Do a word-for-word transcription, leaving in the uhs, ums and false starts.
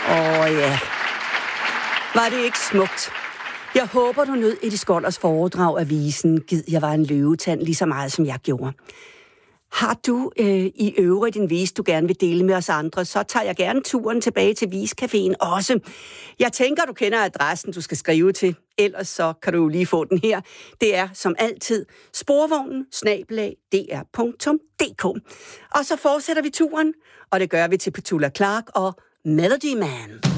Åh ja, var det ikke smukt? Jeg håber, du nød Eddie Skollers foredrag af visen Gid jeg var en løvetand lige så meget, som jeg gjorde. Har du øh, i øvrigt en vis, du gerne vil dele med os andre, så tager jeg gerne turen tilbage til Viscaféen også. Jeg tænker, du kender adressen, du skal skrive til. Ellers så kan du lige få den her. Det er som altid sporvognen snabel-a d r punktum d k. Og så fortsætter vi turen, og det gør vi til Petula Clark og Melody Man.